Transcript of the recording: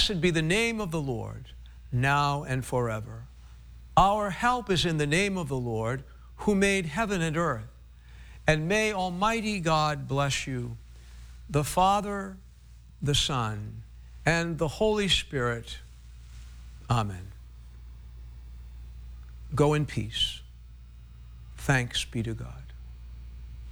Blessed be the name of the Lord, now and forever. Our help is in the name of the Lord, who made heaven and earth. And may Almighty God bless you, the Father, the Son, and the Holy Spirit. Amen. Go in peace. Thanks be to God.